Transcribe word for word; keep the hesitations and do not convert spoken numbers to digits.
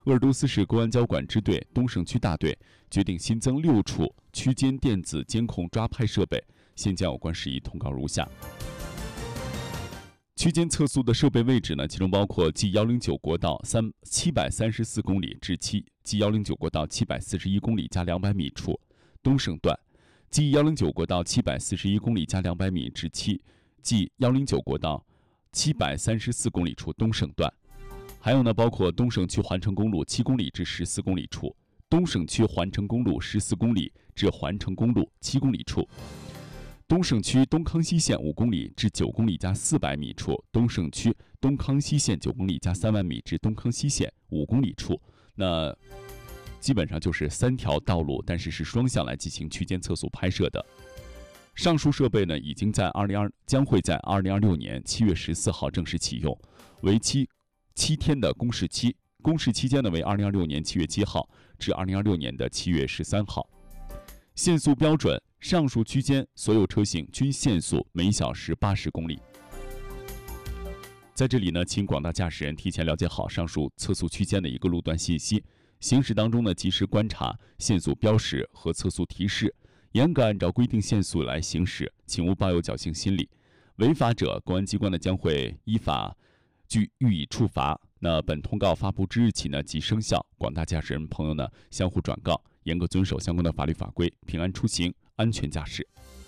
鄂尔多斯市公安交管支队东胜区大队决定新增六处区间电子监控抓拍设备，现将有关事宜通告如下。区间测速的设备位置呢，其中包括 G 一零九国道三七百三十四公里至七 G 一零九国道七百四十一公里加两百米处东胜段 ，G 一零九国道七百四十一公里加两百米至七 G 一零九国道七百三十四公里处东胜段。还有呢，包括东胜区环城公路七公里至十四公里处，东胜区环城公路十四公里至环城公路七公里处。东胜区东康西线五公里至九公里加四百米处，东胜区东康西线九公里加三万米至东康西线五公里处，那基本上就是三条道路，但是是双向来进行区间测速拍摄的。上述设备呢，已经在二零二将会在二零二六年七月十四号正式启用，为期七天的公示期，公示期间呢为二零二六年七月七号至二零二六年的七月十三号。限速标准。上述区间所有车型均限速每小时八十公里。在这里呢，请广大驾驶人提前了解好上述测速区间的一个路段信息，行驶当中呢，及时观察限速标识和测速提示，严格按照规定限速来行驶，请勿抱有侥幸心理。违法者，公安机关呢将会依法据予以处罚。那本通告发布之日起呢即生效，广大驾驶人朋友呢相互转告，严格遵守相关的法律法规，平安出行，安全驾驶。